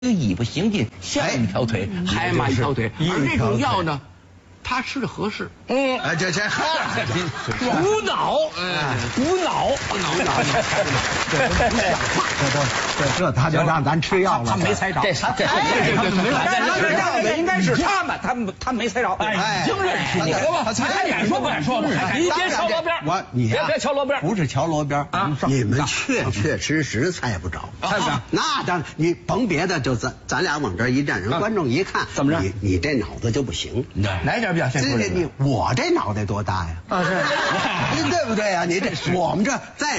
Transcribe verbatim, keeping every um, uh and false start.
尾巴行进，像一条腿， 海马一条腿，而这种药呢，他吃的合适。 嗯， 哎，这这嗨， 补脑， 哎， 补脑， 补脑，补脑， 这这这他就让咱吃药了， 他没猜着， 这他这这这这应该是他们，他们他没猜着， 哎， 已经认识你了， 他还敢说不敢说？你别瞧罗边， 我你别别瞧罗边， 不是瞧罗边啊，你们确确实实猜不着， 猜不着。 那当然，你甭别的，就咱咱俩往这一站，人观众一看， 怎么着？ 你你这脑子就不行， 哪点表现出来？ 你我这脑袋多大呀？啊是，对不对呀？你这我们这再